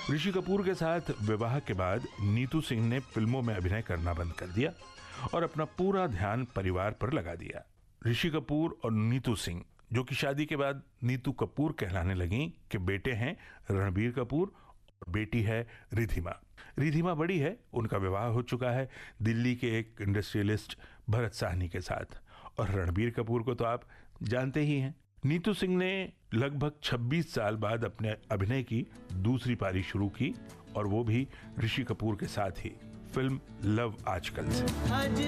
ऋषि कपूर के साथ विवाह के बाद नीतू सिंह ने फिल्मों में अभिनय करना बंद कर दिया और अपना पूरा ध्यान परिवार पर लगा दिया। ऋषि कपूर और नीतू सिंह, जो कि शादी के बाद नीतू कपूर कहलाने लगी, के बेटे हैं रणबीर कपूर और बेटी है रिधिमा। रिधिमा बड़ी है, उनका विवाह हो चुका है दिल्ली के एक इंडस्ट्रियलिस्ट भरत साहनी के साथ। और रणबीर कपूर को तो आप जानते ही हैं। नीतू सिंह ने लगभग 26 साल बाद अपने अभिनय की दूसरी पारी शुरू की, और वो भी ऋषि कपूर के साथ ही फिल्म लव आजकल से।